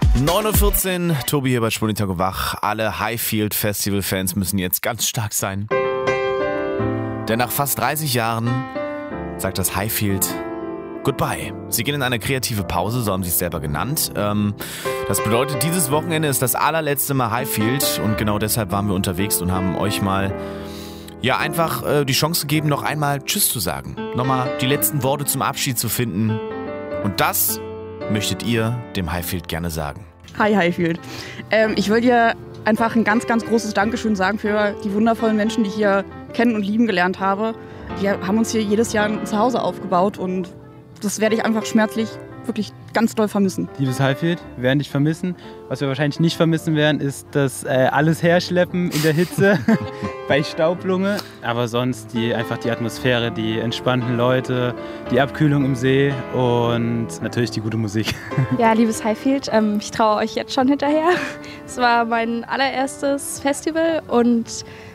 9:14 Uhr, Tobi hier bei Schwulenitag und Wach. Alle Highfield Festival-Fans müssen jetzt ganz stark sein. Denn nach fast 30 Jahren sagt das Highfield Goodbye. Sie gehen in eine kreative Pause, so haben sie es selber genannt. Das bedeutet, dieses Wochenende ist das allerletzte Mal Highfield und genau deshalb waren wir unterwegs und haben euch mal einfach die Chance gegeben, noch einmal Tschüss zu sagen. Nochmal die letzten Worte zum Abschied zu finden. Und das möchtet ihr dem Highfield gerne sagen. Hi Highfield. Ich will dir einfach ein ganz, ganz großes Dankeschön sagen für die wundervollen Menschen, die ich hier kennen und lieben gelernt habe. Die haben uns hier jedes Jahr ein Zuhause aufgebaut und das werde ich einfach schmerzlich wirklich ganz doll vermissen. Liebes Highfield, wir werden dich vermissen. Was wir wahrscheinlich nicht vermissen werden, ist das alles herschleppen in der Hitze bei Staublunge. Aber sonst die Atmosphäre, die entspannten Leute, die Abkühlung im See und natürlich die gute Musik. Ja, liebes Highfield, ich traue euch jetzt schon hinterher. Es war mein allererstes Festival und